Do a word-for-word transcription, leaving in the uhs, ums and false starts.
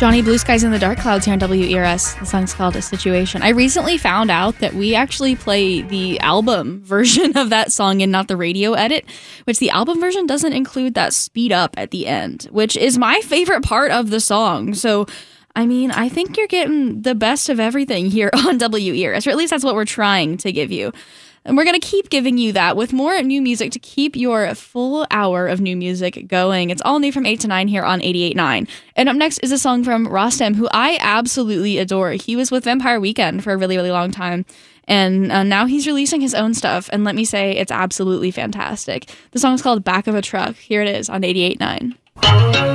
Johnny Blue Skies in the Dark Clouds here on W E R S. The song's called A Situation. I recently found out that we actually play the album version of that song and not the radio edit, which the album version doesn't include that speed up at the end, which is my favorite part of the song. So, I mean, I think you're getting the best of everything here on W E R S, or at least that's what we're trying to give you. And we're going to keep giving you that with more new music to keep your full hour of new music going. It's all new from eight to nine here on eighty-eight point nine. And up next is a song from Rostam, who I absolutely adore. He was with Vampire Weekend for a really, really long time. And uh, now he's releasing his own stuff. And let me say, it's absolutely fantastic. The song's called Back of a Truck. Here it is on eighty-eight point nine.